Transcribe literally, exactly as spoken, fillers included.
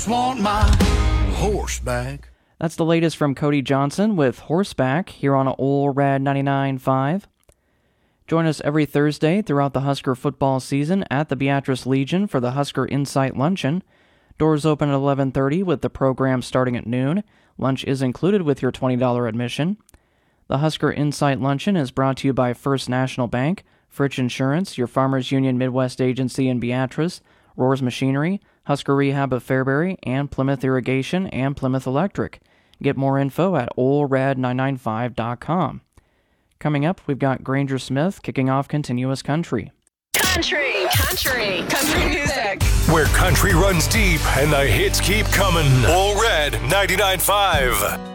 just want my horse back. That's the latest from Cody Johnson with Horseback here on Ole Rad ninety-nine point five. Join us every Thursday throughout the Husker football season at the Beatrice Legion for the Husker Insight Luncheon. Doors open at eleven thirty with the program starting at noon. Lunch is included with your twenty dollars admission. The Husker Insight Luncheon is brought to you by First National Bank, Fritch Insurance, your Farmers Union Midwest Agency in Beatrice, Roars Machinery, Husker Rehab of Fairbury, and Plymouth Irrigation and Plymouth Electric. Get more info at ole rad nine nine five dot com. Coming up, we've got Granger Smith kicking off Continuous Country. Country, country, country music. Where country runs deep and the hits keep coming. Ole Red ninety-nine point five.